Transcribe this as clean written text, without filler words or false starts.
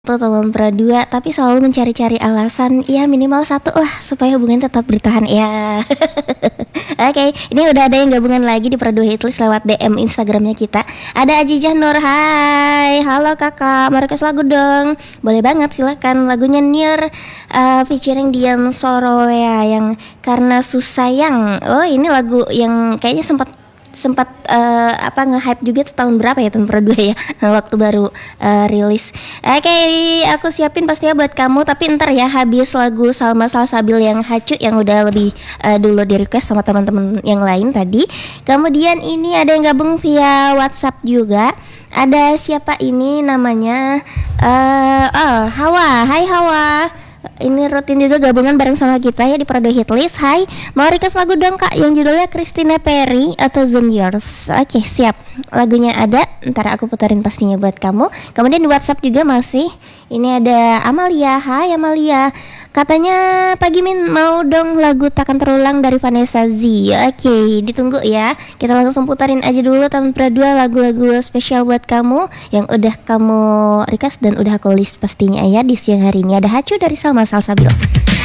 teman berdua, tapi selalu mencari-cari alasan, ya minimal satu lah supaya hubungan tetap bertahan ya. Oke, ini udah ada yang gabungan lagi di Perdua Hitlist lewat DM Instagramnya kita. Ada Ajijah Nur, hai, halo kakak, mau request lagu dong? Boleh banget, silakan. Lagunya Near featuring Dian Soroya yang Karena Susayang. Oh, ini lagu yang kayaknya sempat nge-hype juga tuh tahun berapa ya, tahun berdua ya, waktu baru rilis. Oke, aku siapin pastinya buat kamu, tapi ntar ya habis lagu Salma Salsabil yang Hacu yang udah lebih dulu di request sama teman-teman yang lain tadi. Kemudian ini ada yang gabung via WhatsApp juga. Ada siapa ini namanya? Hawa. Hai Hawa. Ini rutin juga gabungan bareng sama kita ya di Perdua Hitlist. Hai, mau request lagu dong kak yang judulnya Christina Perri atau Thousand Years. Oke, siap. Lagunya ada, ntar aku putarin pastinya buat kamu. Kemudian di WhatsApp juga masih. Ini ada Amalia. Hai Amalia, katanya Pagi Min mau dong lagu Takkan Terulang dari Vanessa Z. Oke, ditunggu ya. Kita langsung putarin aja dulu tahun Perdua lagu-lagu spesial buat kamu yang udah kamu request dan udah aku list pastinya ya di siang hari ini. Ada Hacu dari Salma Salsabil.